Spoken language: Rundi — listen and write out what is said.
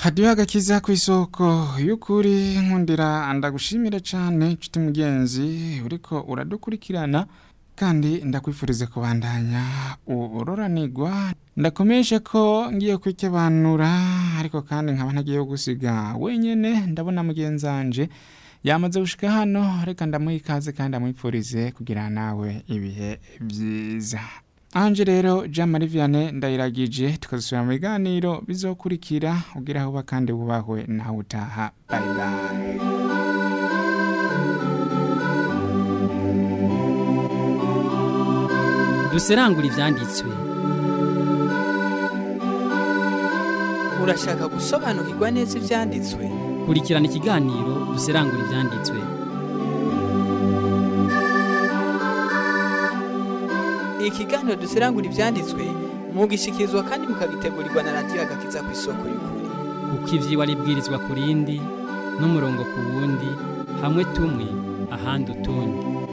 hadiyo agakiza ku isoko y'ukuri nkundira ndagushimira cyane nshuti mugenzi uriko uradukurikirana kandi ndakwifuriza kubandanya uroranirwa ndakomesha ko ngiye kwikebanura ariko kandi nkaba ntagiye gusiga wenyene ndabona mugenzanje yamaze gushika hano reka ndamuha ikaze kandi amwifurize kugira nawe ibihe byiza. Anje rero Jean Marie Vianney ndayiragije tukazusubira mu biganiro bizokurikira ugira aho kandi wubahwe nawe utaha. Bye bye. Duserangura ivyanditswe. Urashaka gusobanukirwa neza ivyanditswe? Kurikirana ikiganiro duserangura ivyanditswe. Ikiganiro duserangura ivyanditswe mugishikizwa kandi mukagitegurirwa na radio agakiza ku isoko y'ukuri. Kuko ivyiwa ribwirizwa kurindi n'umurongo ku wundi hamwe tumwe ahandi utundi.